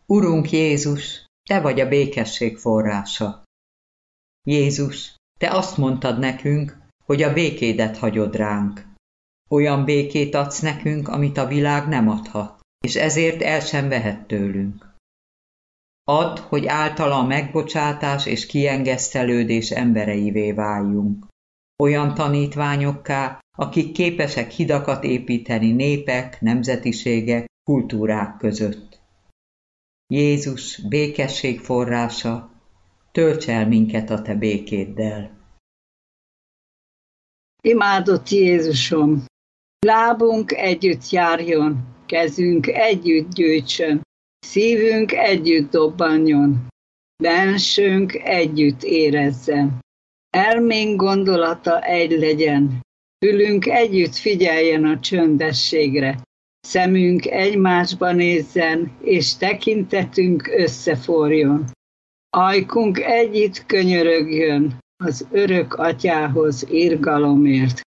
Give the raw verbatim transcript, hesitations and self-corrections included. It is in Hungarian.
Urunk Jézus, Te vagy a békesség forrása. Jézus, Te azt mondtad nekünk, hogy a békédet hagyod ránk. Olyan békét adsz nekünk, amit a világ nem adhat, és ezért el sem vehet tőlünk. Add, hogy általa a megbocsátás és kiengesztelődés embereivé váljunk. Olyan tanítványokká, akik képesek hidakat építeni népek, nemzetiségek, kultúrák között. Jézus, békesség forrása, tölts el minket a Te békéddel. Imádott Jézusom, lábunk együtt járjon, kezünk együtt gyűjtsön, szívünk együtt dobbanjon, bensőnk együtt érezzen. Elménk gondolata egy legyen, fülünk együtt figyeljen a csöndességre, szemünk egymásba nézzen, és tekintetünk összeforjon. Ajkunk együtt könyörögjön az örök atyához irgalomért.